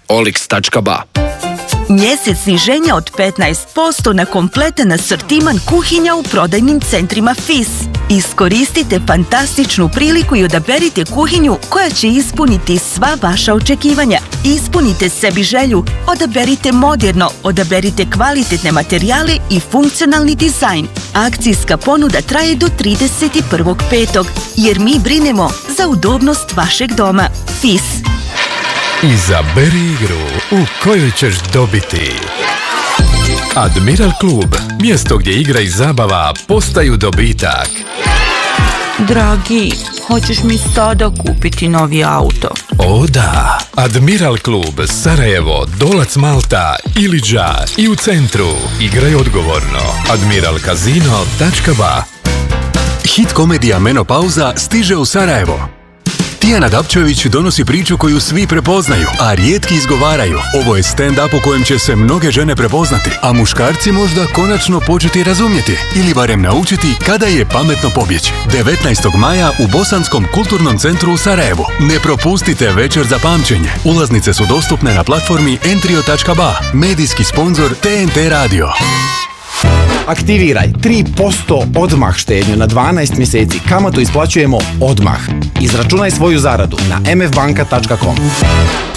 olix.ba. Mjesec sniženja od 15% na kompletan asortiman kuhinja u prodajnim centrima FIS. Iskoristite fantastičnu priliku i odaberite kuhinju koja će ispuniti sva vaša očekivanja. Ispunite sebi želju, odaberite moderno, odaberite kvalitetne materijale i funkcionalni dizajn. Akcijska ponuda traje do 31.5. jer mi brinemo za udobnost vašeg doma. FIS. Izaberi igru u kojoj ćeš dobiti. Admiral klub, mjesto gdje igra i zabava postaju dobitak. Dragi, hoćeš mi sada kupiti novi auto? O da, Admiral klub, Sarajevo, Dolac Malta, Iliđa i u centru. Igraj odgovorno. admiralkazino.ba. Hit komedija Menopauza stiže u Sarajevo. Tijana Dapčević donosi priču koju svi prepoznaju, a rijetki izgovaraju. Ovo je stand-up u kojem će se mnoge žene prepoznati, a muškarci možda konačno početi razumjeti ili barem naučiti kada je pametno pobjeći. 19. maja u Bosanskom kulturnom centru u Sarajevu. Ne propustite večer za pamćenje. Ulaznice su dostupne na platformi entrio.ba. Medijski sponzor TNT Radio. Aktiviraj 3% odmah štednju na 12 mjeseci. Kamatu isplaćujemo odmah. Izračunaj svoju zaradu na mfbanka.com.